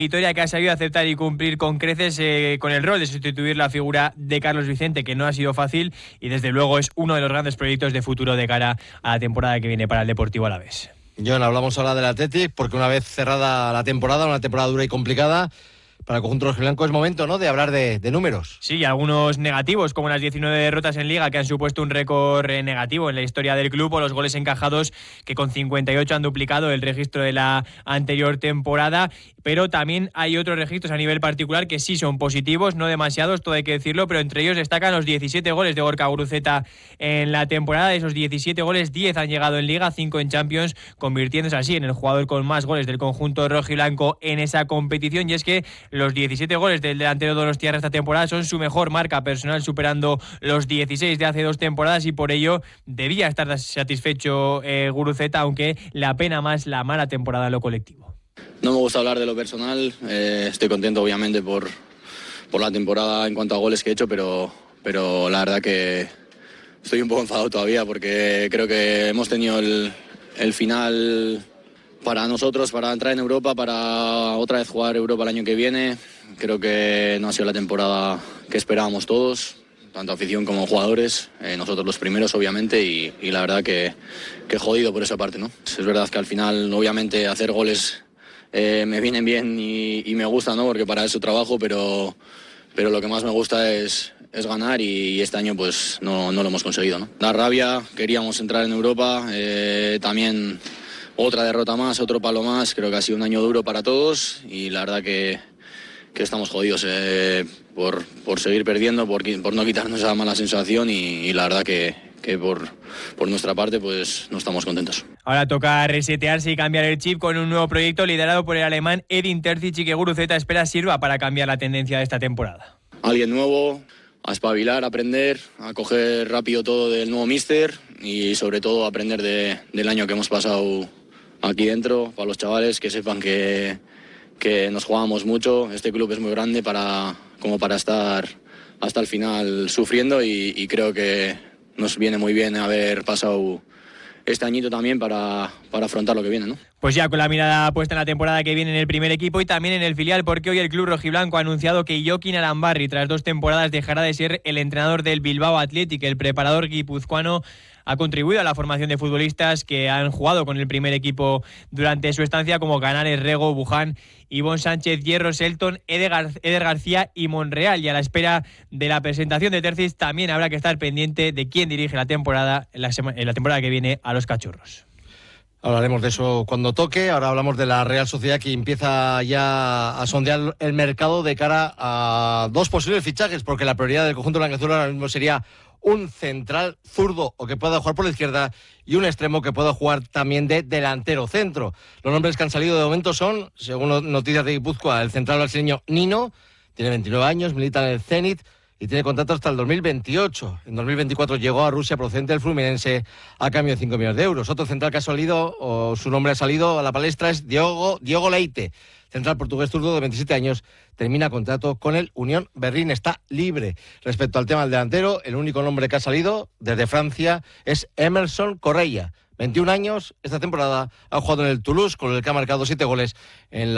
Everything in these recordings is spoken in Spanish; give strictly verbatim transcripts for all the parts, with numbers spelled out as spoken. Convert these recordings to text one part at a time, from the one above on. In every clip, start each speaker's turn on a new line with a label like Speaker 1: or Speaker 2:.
Speaker 1: Victoria que ha sabido aceptar y cumplir con creces eh, con el rol de sustituir la figura de Carlos Vicente, que no ha sido fácil y desde luego es uno de los grandes proyectos de futuro de cara a la temporada que viene para el Deportivo Alavés.
Speaker 2: John, hablamos ahora del Athletic porque una vez cerrada la temporada, una temporada dura y complicada, para el conjunto rojiblanco es momento, ¿no?, de hablar de, de números.
Speaker 1: Sí, algunos negativos, como las diecinueve derrotas en Liga, que han supuesto un récord negativo en la historia del club, o los goles encajados, que con cincuenta y ocho han duplicado el registro de la anterior temporada. Pero también hay otros registros a nivel particular que sí son positivos, no demasiados, todo hay que decirlo, pero entre ellos destacan los diecisiete goles de Gorka Guruceta en la temporada. De esos diecisiete goles, diez han llegado en Liga, cinco en Champions, convirtiéndose así en el jugador con más goles del conjunto rojiblanco en esa competición. Y es que los diecisiete goles del delantero donostiarra esta temporada son su mejor marca personal, superando los dieciséis de hace dos temporadas, y por ello debía estar satisfecho eh, Guruceta, aunque la pena más la mala temporada en lo colectivo.
Speaker 3: No me gusta hablar de lo personal, eh, estoy contento obviamente por, por la temporada en cuanto a goles que he hecho, pero, pero la verdad que estoy un poco enfadado todavía porque creo que hemos tenido el, el final para nosotros, para entrar en Europa, para otra vez jugar Europa el año que viene. Creo que no ha sido la temporada que esperábamos todos, tanto afición como jugadores, eh, nosotros los primeros obviamente, y, y la verdad que, que jodido por esa parte, ¿no? Es verdad que al final obviamente hacer goles eh, me vienen bien y, y me gusta, ¿no?, porque para eso trabajo, pero, pero lo que más me gusta es, es ganar, y, y este año pues no, no lo hemos conseguido, ¿no? Da rabia, queríamos entrar en Europa, eh, también otra derrota más, otro palo más. Creo que ha sido un año duro para todos y la verdad que, que estamos jodidos eh, por, por seguir perdiendo, por, por no quitarnos esa mala sensación, y, y la verdad que, que por, por nuestra parte pues no estamos contentos.
Speaker 1: Ahora toca resetearse y cambiar el chip con un nuevo proyecto liderado por el alemán Edin Terzic, y que Guruceta espera sirva para cambiar la tendencia de esta temporada.
Speaker 3: Alguien nuevo, a espabilar, a aprender, a coger rápido todo del nuevo míster y sobre todo aprender de, del año que hemos pasado aquí dentro, para los chavales que sepan que, que nos jugamos mucho. Este club es muy grande para, como para estar hasta el final sufriendo, y, y creo que nos viene muy bien haber pasado este añito también para, para afrontar lo que viene, ¿no?
Speaker 1: Pues ya con la mirada puesta en la temporada que viene en el primer equipo y también en el filial, porque hoy el club rojiblanco ha anunciado que Jokin Arambarri, tras dos temporadas, dejará de ser el entrenador del Bilbao Athletic. El preparador guipuzcoano ha contribuido a la formación de futbolistas que han jugado con el primer equipo durante su estancia, como Canares, Rego, Buján, Ivón Sánchez, Hierro, Selton, Eder, Eder García y Monreal. Y a la espera de la presentación de Terzic, también habrá que estar pendiente de quién dirige la temporada en la, sema, en la temporada que viene a los Cachorros.
Speaker 2: Hablaremos de eso cuando toque. Ahora hablamos de la Real Sociedad, que empieza ya a sondear el mercado de cara a dos posibles fichajes, porque la prioridad del conjunto blanquiazul ahora mismo sería un central zurdo o que pueda jugar por la izquierda y un extremo que pueda jugar también de delantero centro. Los nombres que han salido de momento son, según noticias de Guipúzcoa, el central brasileño Nino, tiene veintinueve años, milita en el Zenit y tiene contrato hasta el dos mil veintiocho. En dos mil veinticuatro llegó a Rusia procedente del Fluminense a cambio de cinco millones de euros. Otro central que ha salido, o su nombre ha salido a la palestra, es Diogo, Diogo Leite, central portugués zurdo de veintisiete años, termina contrato con el Unión Berlín, está libre. Respecto al tema del delantero, el único nombre que ha salido desde Francia es Emerson Correia, veintiún años, esta temporada ha jugado en el Toulouse, con el que ha marcado siete goles en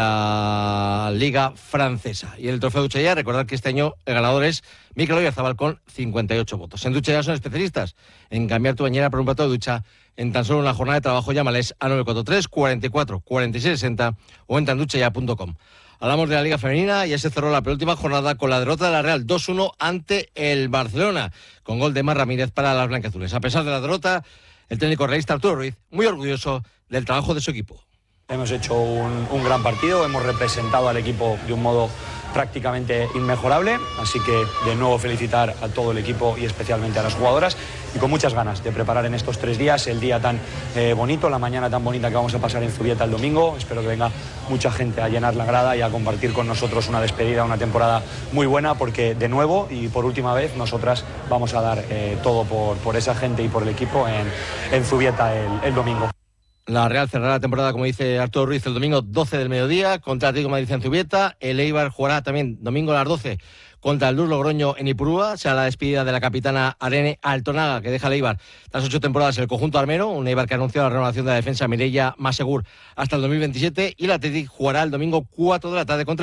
Speaker 2: la Liga Francesa. Y el trofeo Ducha, recordad que este año el ganador es Mikel Oyarzabal con cincuenta y ocho votos. En Ducha son especialistas en cambiar tu bañera por un plato de ducha en tan solo una jornada de trabajo. Llámales a nueve cuatro tres, cuarenta y cuatro, cuarenta y seis sesenta o entra en duchaya punto com. Hablamos de la Liga Femenina. Ya se cerró la penúltima jornada con la derrota de la Real dos uno ante el Barcelona, con gol de Mar Ramírez para las blanquiazules. A pesar de la derrota, el técnico realista Arturo Ruiz muy orgulloso del trabajo de su equipo.
Speaker 4: Hemos hecho un, un gran partido, hemos representado al equipo de un modo prácticamente inmejorable, así que de nuevo felicitar a todo el equipo y especialmente a las jugadoras, y con muchas ganas de preparar en estos tres días el día tan eh, bonito, la mañana tan bonita que vamos a pasar en Zubieta el domingo. Espero que venga mucha gente a llenar la grada y a compartir con nosotros una despedida, una temporada muy buena, porque de nuevo y por última vez nosotras vamos a dar eh, todo por, por esa gente y por el equipo en, en Zubieta el, el domingo.
Speaker 2: La Real cerrará la temporada, como dice Arturo Ruiz, el domingo doce del mediodía contra Atlético de Madrid en Zubieta. El Eibar jugará también domingo a las doce contra el Luz Logroño en Ipurúa. Será la despedida de la capitana Arene Altonaga, que deja el Eibar tras ocho temporadas en el conjunto armero. Un Eibar que ha anunciado la renovación de la defensa Mireia Masegur hasta el dos mil veintisiete. Y el Atlético jugará el domingo cuatro de la tarde contra